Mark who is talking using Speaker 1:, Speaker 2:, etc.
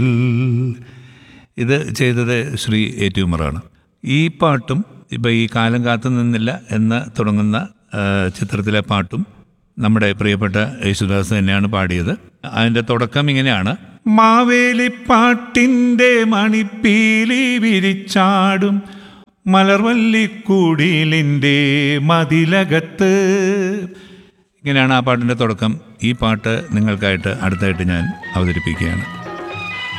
Speaker 1: ഇത് ചെയ്തത് ശ്രീ ഏറ്റുമറാണ്. ഈ പാട്ടും ഇപ്പോൾ ഈ കാലം കാത്തു നിന്നില്ല എന്ന് തുടങ്ങുന്ന ചിത്രത്തിലെ പാട്ടും നമ്മുടെ പ്രിയപ്പെട്ട യേശുദാസ് തന്നെയാണ് പാടിയത്. അതിൻ്റെ തുടക്കം ഇങ്ങനെയാണ്: മാവേലിപ്പാട്ടിൻ്റെ മണിപ്പീലി വിരിച്ചാടും മലർവല്ലിക്കൂടിലിൻ്റെ മതിലകത്ത്. ഇങ്ങനെയാണ് ആ പാട്ടിൻ്റെ തുടക്കം. ഈ പാട്ട് നിങ്ങൾക്കായിട്ട് അടുത്തായിട്ട് ഞാൻ അവതരിപ്പിക്കുകയാണ്.